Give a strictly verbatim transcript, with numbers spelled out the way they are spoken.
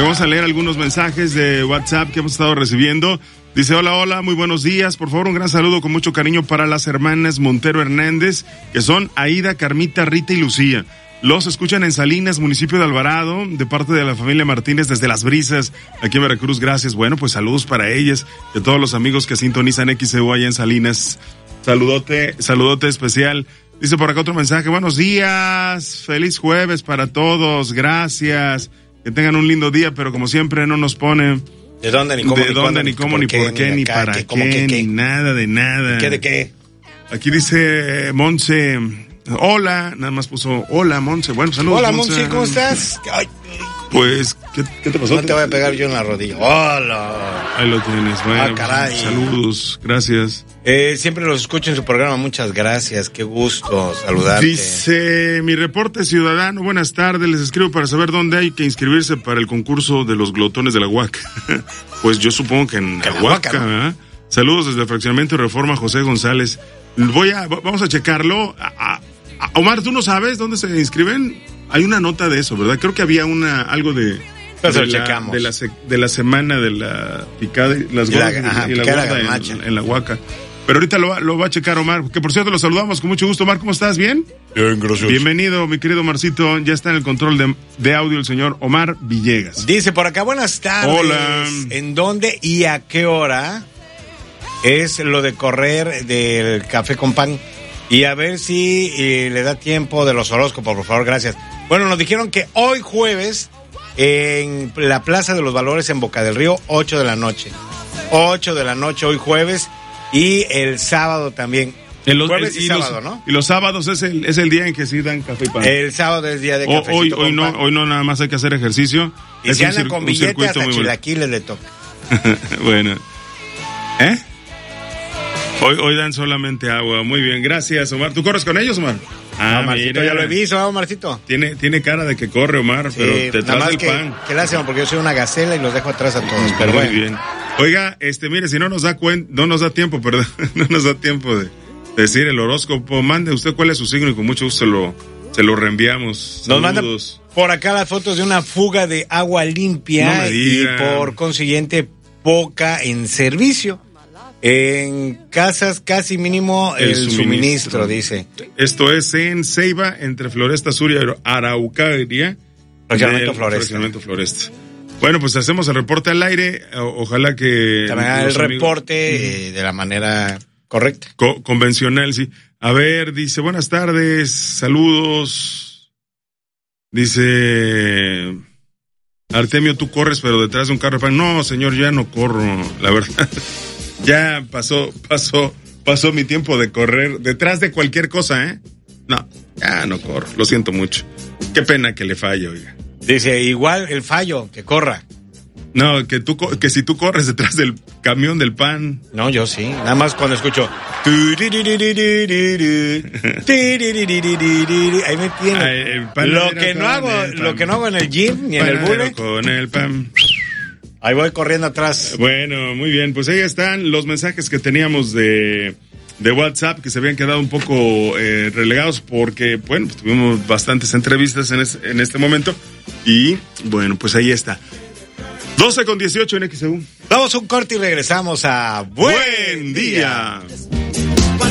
Vamos a leer algunos mensajes de WhatsApp que hemos estado recibiendo. Dice, hola, hola, muy buenos días. Por favor, un gran saludo con mucho cariño para las hermanas Montero Hernández, que son Aida, Carmita, Rita y Lucía. Los escuchan en Salinas, municipio de Alvarado, de parte de la familia Martínez desde Las Brisas, aquí en Veracruz. Gracias. Bueno, pues saludos para ellas, de todos los amigos que sintonizan X C U allá en Salinas. Saludote, saludote especial. Dice por acá otro mensaje. Buenos días, feliz jueves para todos, gracias. Que tengan un lindo día, pero como siempre no nos ponen de dónde, ni cómo, de ni, dónde, cuándo, ni cómo, ni por qué, ni, ni acá, para qué, qué, qué, qué, ni nada de nada. ¿Qué de qué? Aquí dice Monse, hola, nada más puso, hola Monse, bueno, saludos. Hola Monse, ¿cómo estás? Ay. Pues, ¿qué, ¿qué te pasó? No te voy a pegar yo en la rodilla. Hola. Ahí lo tienes, bueno, ah, caray. Saludos, gracias. Eh, siempre los escucho en su programa, muchas gracias, qué gusto saludarte. Dice, mi reporte ciudadano, buenas tardes, les escribo para saber dónde hay que inscribirse para el concurso de los glotones de la Huaca. Pues yo supongo que en la Huaca, ¿no? Saludos desde el Fraccionamiento y Reforma, José González. Voy a, vamos a checarlo. A, a, a, Omar, ¿tú no sabes dónde se inscriben? Hay una nota de eso, ¿verdad? Creo que había una, algo de... Entonces de, lo la, checamos. de, la, de la semana de la picada, las y la, gordas, ajá, y la gorda en, en la Huaca. Pero ahorita lo va, lo va a checar Omar, que por cierto lo saludamos con mucho gusto. Omar, ¿cómo estás? ¿Bien? Bien, gracias. Bienvenido, mi querido Marcito. Ya está en el control de, de audio el señor Omar Villegas. Dice por acá, buenas tardes. Hola. ¿En dónde y a qué hora es lo de correr del café con pan? Y a ver si eh, le da tiempo de los horóscopos, por favor, gracias. Bueno, nos dijeron que hoy jueves en la Plaza de los Valores en Boca del Río, ocho de la noche. ocho de la noche hoy jueves y el sábado también. En los, jueves el, y, y sábado, los, ¿no? Y los sábados es el, es el día en que sí dan café y pan. El sábado es día de café. Hoy, hoy, no, hoy no nada más hay que hacer ejercicio. Y es si un andan cir- con un billetes hasta muy chilaquiles le toca. Bueno. ¿Eh? Hoy, hoy dan solamente agua. Muy bien, gracias, Omar. ¿Tú corres con ellos, Omar? Ah, no, Marcito, mira. ya lo he visto, ¿no, Marcito? Tiene, tiene cara de que corre, Omar, Sí, pero te nada más traes el que, pan. que lástima, porque yo soy una gacela y los dejo atrás a todos. Pero Muy bueno. bien. Oiga, este, mire, si no nos da cuen- no nos da tiempo, perdón, no nos da tiempo de decir el horóscopo, mande usted cuál es su signo y con mucho gusto se lo, se lo reenviamos. Nos mandan Saludos. por acá las fotos de una fuga de agua limpia No me y diga. por consiguiente poca en servicio. En casas casi mínimo el, El suministro. suministro. dice. Esto es en Ceiba, entre Floresta Sur y Araucaria. Fraccionamiento del Floresta. Fraccionamiento Floresta. Bueno, pues hacemos el reporte al aire. O- ojalá que... También el los amigos- reporte eh, de la manera correcta. Co- convencional, sí. A ver, dice, buenas tardes, saludos. Dice, Artemio, tú corres, pero detrás de un carro de pan. No, señor, ya no corro, la verdad. Ya pasó, pasó, pasó mi tiempo de correr detrás de cualquier cosa, ¿eh? No, ya no corro, lo siento mucho. Qué pena que le falle, oiga. Dice, igual el fallo, que corra. No, que tú, co- que si tú corres detrás del camión del pan. No, yo sí. Nada más cuando escucho. Ahí me tiene. Ay, el pan Lo era que no con hago, el pan. lo que no hago en el gym ni en el Panadero bule. con el pan. Ahí voy corriendo atrás. Bueno, muy bien, pues ahí están los mensajes que teníamos de, de WhatsApp que se habían quedado un poco eh, relegados porque, bueno, pues tuvimos bastantes entrevistas en, es, en este momento y, bueno, pues ahí está. doce con dieciocho en X E U. Damos un corte y regresamos a Buen, Buen día.